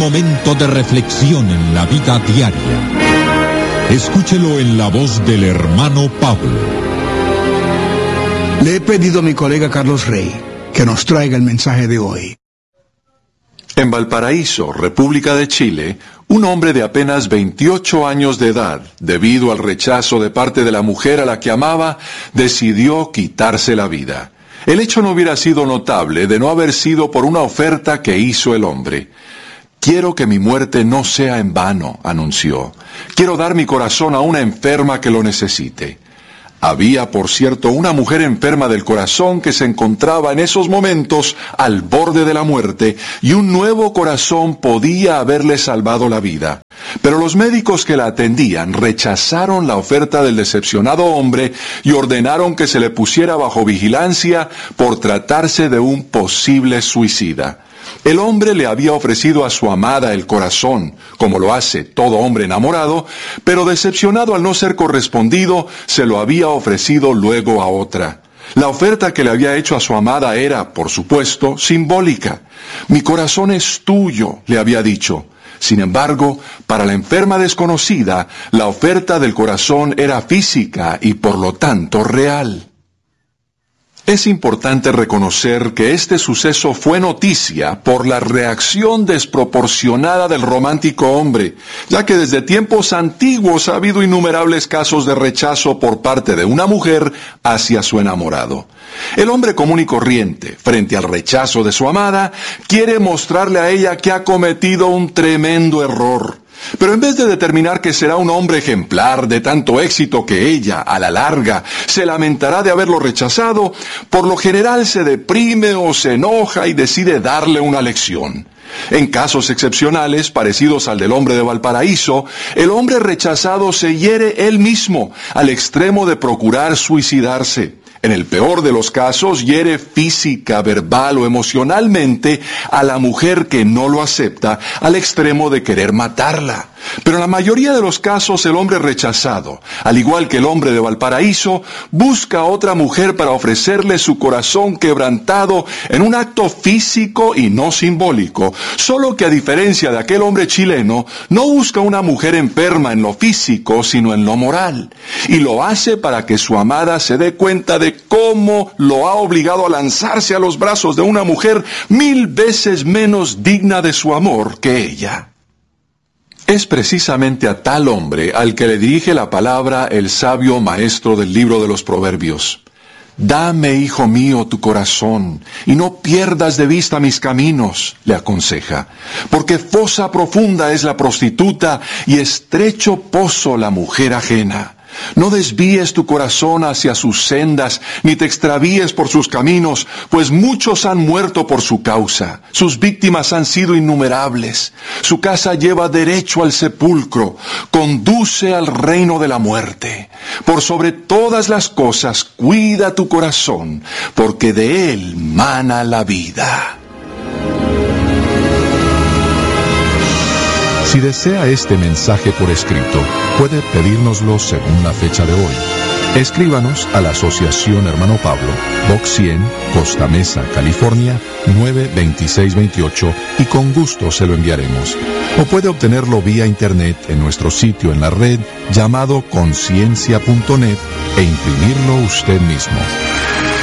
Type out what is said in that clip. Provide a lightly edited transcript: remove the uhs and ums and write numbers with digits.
momento de reflexión en la vida diaria. Escúchelo en la voz del hermano Pablo. Le he pedido a mi colega Carlos Rey que nos traiga el mensaje de hoy. En Valparaíso, República de Chile, un hombre de apenas 28 años de edad, debido al rechazo de parte de la mujer a la que amaba, decidió quitarse la vida. El hecho no hubiera sido notable de no haber sido por una oferta que hizo el hombre. «Quiero que mi muerte no sea en vano», anunció. «Quiero dar mi corazón a una enferma que lo necesite». Había, por cierto, una mujer enferma del corazón que se encontraba en esos momentos al borde de la muerte, y un nuevo corazón podía haberle salvado la vida. Pero los médicos que la atendían rechazaron la oferta del decepcionado hombre y ordenaron que se le pusiera bajo vigilancia por tratarse de un posible suicida. El hombre le había ofrecido a su amada el corazón, como lo hace todo hombre enamorado, pero decepcionado al no ser correspondido, se lo había ofrecido luego a otra. La oferta que le había hecho a su amada era, por supuesto, simbólica. «Mi corazón es tuyo», le había dicho. Sin embargo, para la enferma desconocida, la oferta del corazón era física y por lo tanto real. Es importante reconocer que este suceso fue noticia por la reacción desproporcionada del romántico hombre, ya que desde tiempos antiguos ha habido innumerables casos de rechazo por parte de una mujer hacia su enamorado. El hombre común y corriente, frente al rechazo de su amada, quiere mostrarle a ella que ha cometido un tremendo error. Pero en vez de determinar que será un hombre ejemplar de tanto éxito que ella, a la larga, se lamentará de haberlo rechazado, por lo general se deprime o se enoja y decide darle una lección. En casos excepcionales, parecidos al del hombre de Valparaíso, el hombre rechazado se hiere él mismo, al extremo de procurar suicidarse. En el peor de los casos, hiere física, verbal o emocionalmente a la mujer que no lo acepta, al extremo de querer matarla. Pero en la mayoría de los casos, el hombre rechazado, al igual que el hombre de Valparaíso, busca a otra mujer para ofrecerle su corazón quebrantado en un acto físico y no simbólico. Solo que a diferencia de aquel hombre chileno, no busca una mujer enferma en lo físico, sino en lo moral. Y lo hace para que su amada se dé cuenta de cómo lo ha obligado a lanzarse a los brazos de una mujer 1000 veces menos digna de su amor que ella. Es precisamente a tal hombre al que le dirige la palabra el sabio maestro del libro de los Proverbios. «Dame, hijo mío, tu corazón, y no pierdas de vista mis caminos», le aconseja, «porque fosa profunda es la prostituta y estrecho pozo la mujer ajena. No desvíes tu corazón hacia sus sendas, ni te extravíes por sus caminos, pues muchos han muerto por su causa. Sus víctimas han sido innumerables. Su casa lleva derecho al sepulcro, conduce al reino de la muerte. Por sobre todas las cosas, cuida tu corazón, porque de él mana la vida». Si desea este mensaje por escrito, puede pedírnoslo según la fecha de hoy. Escríbanos a la Asociación Hermano Pablo, Box 100, Costa Mesa, California, 92628, y con gusto se lo enviaremos. O puede obtenerlo vía internet en nuestro sitio en la red llamado conciencia.net e imprimirlo usted mismo.